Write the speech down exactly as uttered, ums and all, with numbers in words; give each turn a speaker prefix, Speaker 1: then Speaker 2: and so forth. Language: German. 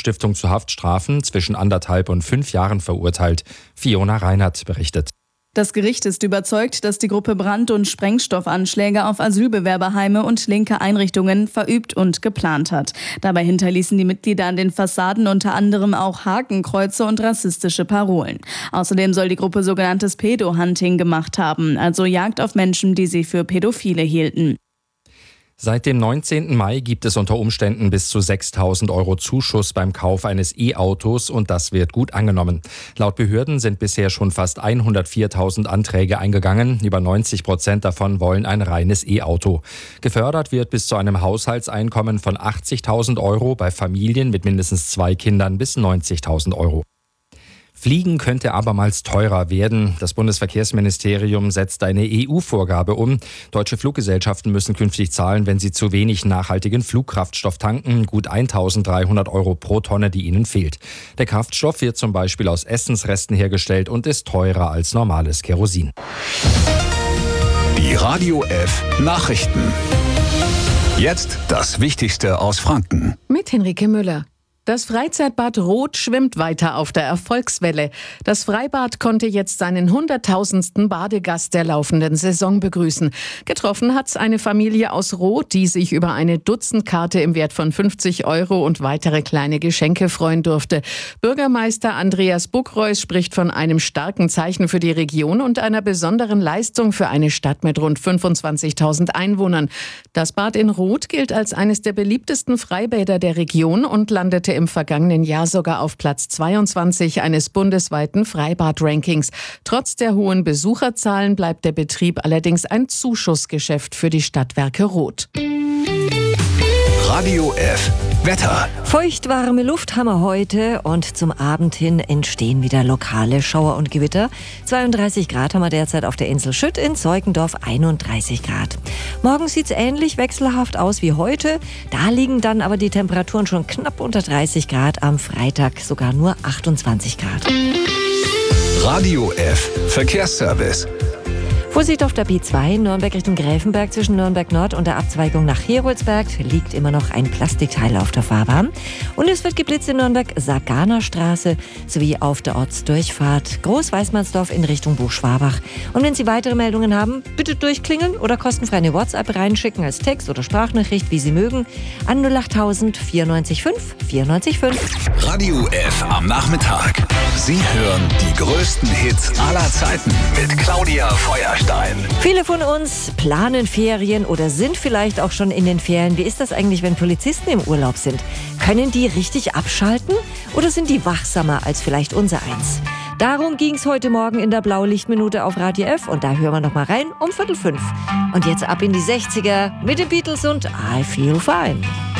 Speaker 1: Anstiftung zu Haftstrafen zwischen anderthalb und fünf Jahren verurteilt. Fiona Reinhardt berichtet.
Speaker 2: Das Gericht ist überzeugt, dass die Gruppe Brand- und Sprengstoffanschläge auf Asylbewerberheime und linke Einrichtungen verübt und geplant hat. Dabei hinterließen die Mitglieder an den Fassaden unter anderem auch Hakenkreuze und rassistische Parolen. Außerdem soll die Gruppe sogenanntes Pedo-Hunting gemacht haben, also Jagd auf Menschen, die sie für Pädophile hielten.
Speaker 1: Seit dem neunzehnten Mai gibt es unter Umständen bis zu sechstausend Euro Zuschuss beim Kauf eines E-Autos und das wird gut angenommen. Laut Behörden sind bisher schon fast hundertviertausend Anträge eingegangen. Über neunzig Prozent davon wollen ein reines E-Auto. Gefördert wird bis zu einem Haushaltseinkommen von achtzigtausend Euro, bei Familien mit mindestens zwei Kindern bis neunzigtausend Euro. Fliegen könnte abermals teurer werden. Das Bundesverkehrsministerium setzt eine E U-Vorgabe um. Deutsche Fluggesellschaften müssen künftig zahlen, wenn sie zu wenig nachhaltigen Flugkraftstoff tanken. Gut eintausenddreihundert Euro pro Tonne, die ihnen fehlt. Der Kraftstoff wird zum Beispiel aus Essensresten hergestellt und ist teurer als normales Kerosin.
Speaker 3: Die Radio F Nachrichten. Jetzt das Wichtigste aus Franken.
Speaker 4: Mit Henrike Müller. Das Freizeitbad Roth schwimmt weiter auf der Erfolgswelle. Das Freibad konnte jetzt seinen hunderttausendsten Badegast der laufenden Saison begrüßen. Getroffen hat's eine Familie aus Roth, die sich über eine Dutzendkarte im Wert von fünfzig Euro und weitere kleine Geschenke freuen durfte. Bürgermeister Andreas Buckreus spricht von einem starken Zeichen für die Region und einer besonderen Leistung für eine Stadt mit rund fünfundzwanzigtausend Einwohnern. Das Bad in Roth gilt als eines der beliebtesten Freibäder der Region und landete im vergangenen Jahr sogar auf Platz zweiundzwanzig eines bundesweiten Freibad-Rankings. Trotz der hohen Besucherzahlen bleibt der Betrieb allerdings ein Zuschussgeschäft für die Stadtwerke Roth.
Speaker 3: Radio F Wetter.
Speaker 5: Feuchtwarme Luft haben wir heute und zum Abend hin entstehen wieder lokale Schauer und Gewitter. zweiunddreißig Grad haben wir derzeit auf der Insel Schütt, in Zeukendorf einunddreißig Grad. Morgen sieht es ähnlich wechselhaft aus wie heute. Da liegen dann aber die Temperaturen schon knapp unter dreißig Grad, am Freitag sogar nur achtundzwanzig Grad.
Speaker 3: Radio F Verkehrsservice.
Speaker 5: Vorsicht auf der B zwei, Nürnberg Richtung Gräfenberg, zwischen Nürnberg Nord und der Abzweigung nach Heroldsberg liegt immer noch ein Plastikteil auf der Fahrbahn. Und es wird geblitzt in Nürnberg-Saganer-Straße sowie auf der Ortsdurchfahrt Großweißmannsdorf in Richtung Buchschwabach. Und wenn Sie weitere Meldungen haben, bitte durchklingeln oder kostenfrei eine WhatsApp reinschicken als Text oder Sprachnachricht, wie Sie mögen, an null achttausend vierundneunzig fünf vierundneunzig fünf.
Speaker 3: Radio F am Nachmittag. Sie hören die größten Hits aller Zeiten mit Claudia Feuerstein.
Speaker 5: Viele von uns planen Ferien oder sind vielleicht auch schon in den Ferien. Wie ist das eigentlich, wenn Polizisten im Urlaub sind? Können die richtig abschalten oder sind die wachsamer als vielleicht unser eins? Darum ging es heute Morgen in der Blaulichtminute auf Radio F und da hören wir noch mal rein um Viertel fünf. Und jetzt ab in die sechziger mit den Beatles und I Feel Fine.